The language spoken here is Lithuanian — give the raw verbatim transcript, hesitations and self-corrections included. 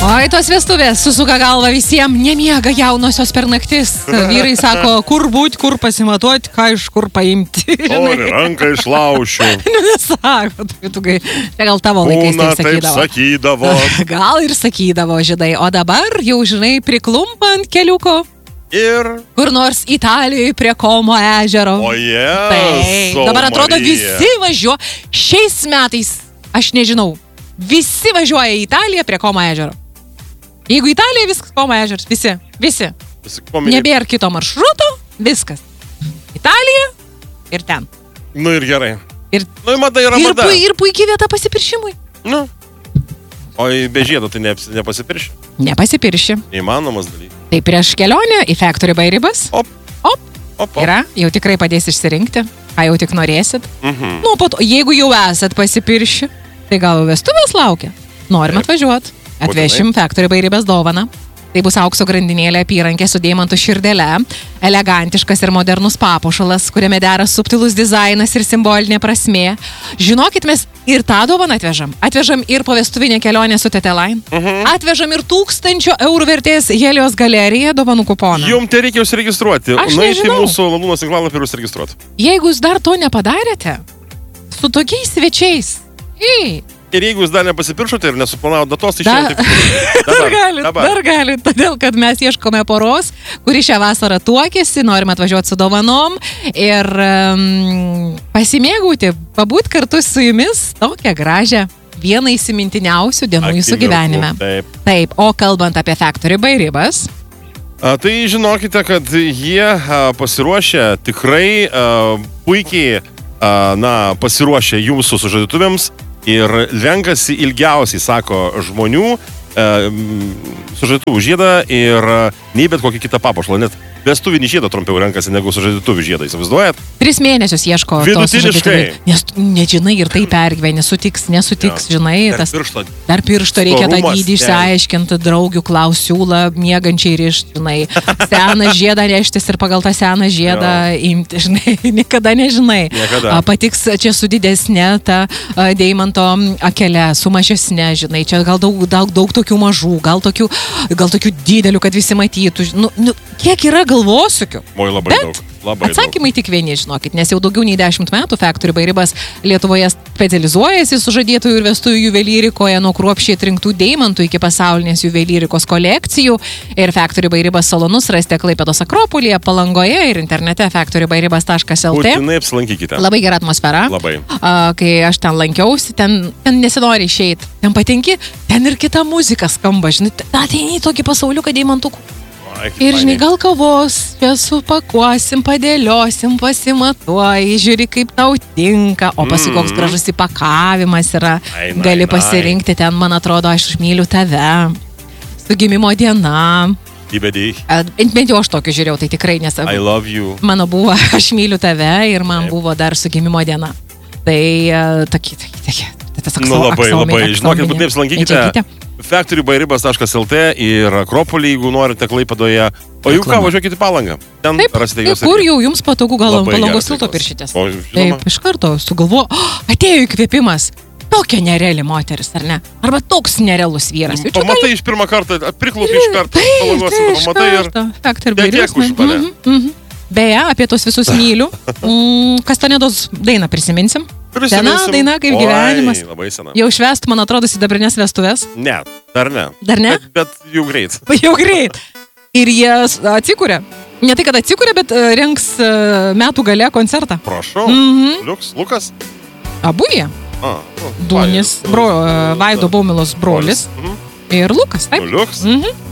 Oi, tos vestuvės susuka galvą visiems, nemiega jaunosios per naktis. Vyrai sako, kur būt, kur pasimatuoti, ką iš kur paimti. O, ranką išlaušiu. Nu, nesako, tu, tu, čia gal tavo laikais Būna, taip sakydavo. taip sakydavo. Gal ir sakydavo, žinai, o dabar jau, žinai, priklumpa ant keliuko. Ir... Kur nors Italijoje prie Komo ežero. O jie. Taip. Dabar atrodo visi važiuoja. Šiais metais, aš nežinau, visi važiuoja į Italiją prie Komo ežero. Jeigu Italija, viskas Komo ežeras. Visi, visi. Nebėra kito maršruto, viskas. Italija ir ten. Nu ir gerai. Ir, nu, matai, yra ir, mada. pu, ir puikiai vieta pasipiršimui. Nu. O be žiedo tai ne, nepasipirši? Nepasipirši. Neįmanomas dalykas. Tai prieš kelionę į Factory by Ribas. Op. Op. Op, op. Yra, jau tikrai padės išsirinkti, ką jau tik norėsit. Mhm. Nu, po to, jeigu jau esat pasipirši, tai gal vestuvės laukia. Norim atvažiuoti. Atvešim Factory by Ribas dovaną. Tai bus aukso grandinėlė apyrankė su deimantų širdele, elegantiškas ir modernus papuošalas, kuriame dera subtilus dizainas ir simbolinė prasmė. Žinokit, mes ir tą dovaną atvežam. Atvežam ir povestuvinę kelionę su Tete Line. Uh-huh. Atvežam ir tūkstančio eurų vertės Helios galeriją dovanų kuponą. Jums tai reikia užsiregistruoti. Aš nueiti nežinau. Mūsų Ladūnos tinklalapį ir užsiregistruoti. Jeigu jūs dar to nepadarėte, su tokiais svečiais, ei, ir jeigu jūs dar nepasipiršote ir nesuplanavo datos, tai Da, šiandien... dar galit, dar galit, todėl, kad mes ieškome poros, kuri šią vasarą tuokėsi, norime atvažiuoti su dovanom ir um, pasimėgauti, pabūt kartu su jumis tokią gražią, vieną įsimintiniausių dienų jūsų gyvenime. Taip. Taip, o kalbant apie Factory by Ribas. A, tai žinokite, kad jie a, pasiruošę tikrai a, puikiai a, na, pasiruošę jūsų sužadėtuvėms. Ir renkasi ilgiausiai, sako, žmonių e, sužadėtuvų žiedą ir nei bet kokį kitą papuošalą. Net vestuvinį žiedą trumpiau renkasi negu sužadėtuvų žiedą. Įsivaizduojat? Tris mėnesius ieško to sužadėtuvų. Nes nežinai ir tai pergyveni, nesutiks, nesutiks, ja. Žinai. Dar tas, piršto. Dar piršto reikia tą dydį išsiaiškinti, draugių klausiulą, miegančiai rišti, žinai. Seną žiedą neštis ir pagal tą seną žiedą ja. Imti, žinai. Niekada nežinai. Niekada. Patiks čia su didesnė ta a, deimanto akelė, su mažesnė, žinai. Čia gal daug, daug, daug tokių mažų, gal tokių, gal tokių didelių, kad visi matytų. Nu, nu, kiek yra galvosūkių. Oi, labai Bet daug. Labai atsakymai daug. tik vieni, žinokit, nes jau daugiau nei dešimt metų Factory by Ribas Lietuvoje specializuojasi sužadėtųjų ir vestuvių juvelyrikoje, nuo kruopščiai atrinktų deimantų iki pasaulinės juvelyrikos kolekcijų. Ir Factory by Ribas salonus rasite Klaipėdos Akropolyje, Palangoje ir internete factory by ribas taškas el tė. Būtinai apsilankykite. Labai gera atmosfera. Labai. A, kai aš ten lankiausi, ten, ten nesinori išeiti. Ten patinki, ten ir kita muzika skamba, žinai, ateini į tokį pasauliuką deimantukų. Ir žinai, gal kavos, čia supakuosim, padėliosim, pasimatuoji, žiūri, kaip tau tinka, o paskui koks gražus įpakavimas yra, Ai, nai, gali nai. pasirinkti, ten, man atrodo, aš myliu tave, su gimimo diena. Įbedėjai. Bent, bent jau aš tokį žiūrėjau, tai tikrai, nes I love you. mano buvo, aš myliu tave ir man Taip. buvo dar su gimimo diena. Tai uh, tokie, tokie, tokie. Nu labai, labai. Žinokit, būtinai apsilankykite factory by ribas taškas el tė ir Akropolį, jeigu norite Klaipėdoje. O jau ką, važiuokite į Palangą. Ten Taip, rasite taip, juos. kur jau jums patogu, gal Labai Palangos geras tilto reikalas. piršitės. O, žinoma. Taip, iš karto sugalvoju, oh, atėjo įkvėpimas. Tokia nereali moteris, ar ne? Arba toks nerealus vyras. Jau čia Pamatai gali- iš pirmą kartą, priklaupi iš karto. Taip, Palangos taip, tiltą, iš pamatai ir... karto. Factory by Tiek Ribas. užpalė. Mhm, mhm. Beje, apie tos visus myliu. Mm, Kastanedos dainą prisiminsim. Sena Prisiminsim. daina kaip Oi, gyvenimas. Labai sena. Jau švest, man atrodo, sidabrinės vestuves. Ne, dar ne. Dar ne? Bet, bet jau greit. Jau greit. Ir jie atsikūrė. Ne tai, kad atsikūrė, bet e, rengs e, metų gale koncertą. Prašau. Mhm. Liuks, Lukas. Abu jie. A, nu, Dunis, Vaido. bro, e, Vaido Baumilos brolis Mhm. ir Lukas, taip? Nu, Liuks. Mhm.